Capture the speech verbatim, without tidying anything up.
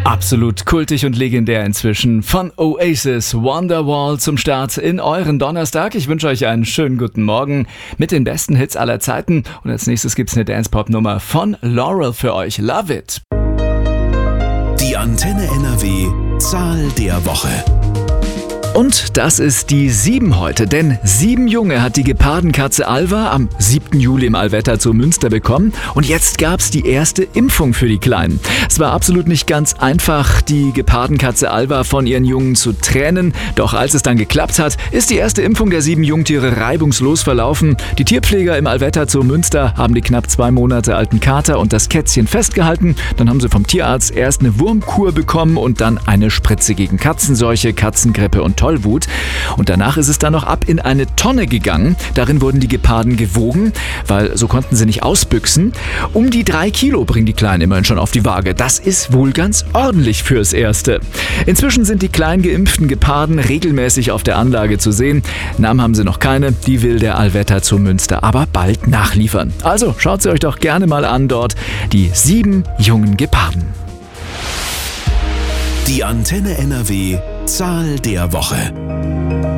Absolut kultig und legendär inzwischen. Von Oasis, Wonderwall zum Start in euren Donnerstag. Ich wünsche euch einen schönen guten Morgen mit den besten Hits aller Zeiten. Und als nächstes gibt's eine Dance-Pop-Nummer von Laurel für euch. Love it! Die Antenne N R W Zahl der Woche. Und das ist die sieben heute, denn sieben Junge hat die Gepardenkatze Alva am siebten Juli im Allwetter zu Münster bekommen und jetzt gab's die erste Impfung für die Kleinen. Es war absolut nicht ganz einfach, die Gepardenkatze Alva von ihren Jungen zu trennen, doch als es dann geklappt hat, ist die erste Impfung der sieben Jungtiere reibungslos verlaufen. Die Tierpfleger im Allwetter zu Münster haben die knapp zwei Monate alten Kater und das Kätzchen festgehalten, dann haben sie vom Tierarzt erst eine Wurmkur bekommen und dann eine Spritze gegen Katzenseuche, Katzengrippe und Tollwut. Und danach ist es dann noch ab in eine Tonne gegangen. Darin wurden die Geparden gewogen, weil so konnten sie nicht ausbüchsen. Um die drei Kilo bringen die Kleinen immerhin schon auf die Waage. Das ist wohl ganz ordentlich fürs Erste. Inzwischen sind die klein geimpften Geparden regelmäßig auf der Anlage zu sehen. Namen haben sie noch keine, die will der Allwetter zu Münster aber bald nachliefern. Also schaut sie euch doch gerne mal an dort, die sieben jungen Geparden. Die Antenne N R W Zahl der Woche.